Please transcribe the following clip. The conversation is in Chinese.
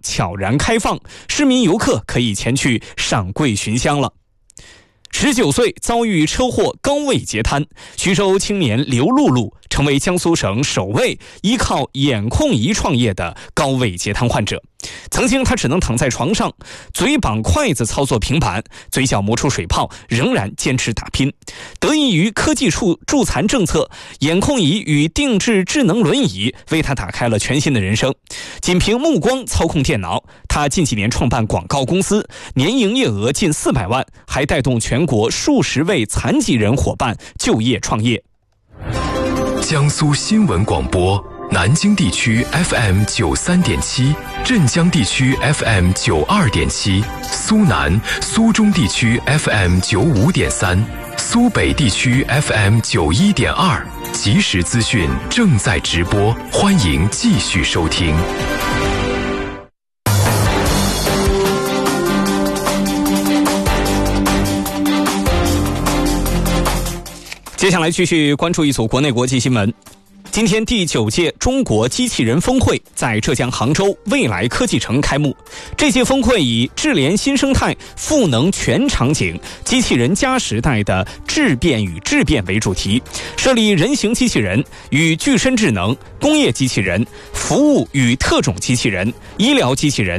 悄然开放，市民游客可以前去上柜寻香了。19岁遭遇车祸高位截瘫，徐州青年刘露露成为江苏省首位依靠眼控仪创业的高位截瘫患者。曾经他只能躺在床上，嘴绑筷子操作平板，嘴角磨出水泡，仍然坚持打拼。得益于科技助残政策，眼控仪与定制智能轮椅为他打开了全新的人生。仅凭目光操控电脑，他近几年创办广告公司，年营业额近400万，还带动全国数十位残疾人伙伴就业创业。 江苏新闻广播，南京地区 FM93.7，镇江地区 FM92.7，苏南、苏中地区 FM95.3，苏北地区 FM91.2，即时资讯正在直播，欢迎继续收听。 接下来继续关注一组国内国际新闻。今天第9届中国机器人峰会在浙江杭州未来科技城开幕。这届峰会以智联新生态赋能全场景机器人加时代的质变与质变为主题，设立人形机器人与具身智能、工业机器人、服务与特种机器人、医疗机器人